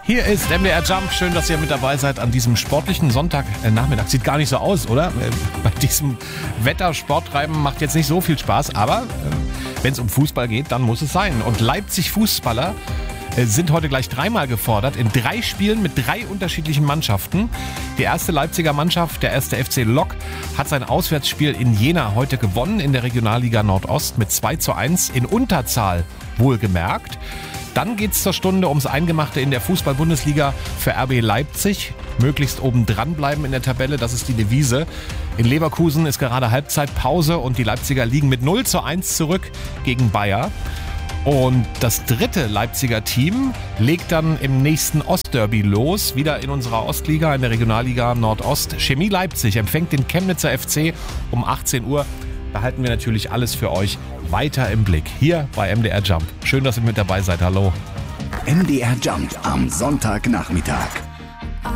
Hier ist MDR Jump. Schön, dass ihr mit dabei seid an diesem sportlichen Sonntagnachmittag. Sieht gar nicht so aus, oder? Bei diesem Wetter Sport treiben macht jetzt nicht so viel Spaß. Aber wenn es um Fußball geht, dann muss es sein. Und Leipzig-Fußballer sind heute gleich dreimal gefordert. In 3 Spielen mit 3 unterschiedlichen Mannschaften. Die erste Leipziger Mannschaft, der erste FC Lok, hat sein Auswärtsspiel in Jena heute gewonnen. In der Regionalliga Nordost mit 2:1 in Unterzahl wohlgemerkt. Dann geht es zur Stunde ums Eingemachte in der Fußball-Bundesliga für RB Leipzig. Möglichst oben dran bleiben in der Tabelle, das ist die Devise. In Leverkusen ist gerade Halbzeitpause und die Leipziger liegen mit 0:1 zurück gegen Bayer. Und das dritte Leipziger Team legt dann im nächsten Ostderby los. Wieder in unserer Ostliga, in der Regionalliga Nordost. Chemie Leipzig empfängt den Chemnitzer FC um 18 Uhr. Da halten wir natürlich alles für euch weiter im Blick. Hier bei MDR Jump. Schön, dass ihr mit dabei seid. Hallo. MDR Jump am Sonntagnachmittag.